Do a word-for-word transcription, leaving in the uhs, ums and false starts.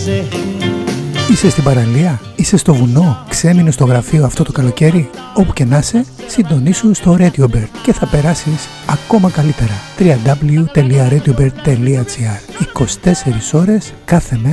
Είσαι στην παραλία, είσαι στο βουνό, ξέμεινε στο γραφείο αυτό το καλοκαίρι. Όπου και να είσαι, συντονίσου στο RadioBird και θα περάσεις ακόμα καλύτερα. double-u double-u double-u τελεία radiobird τελεία gr είκοσι τέσσερις ώρες κάθε μέρα.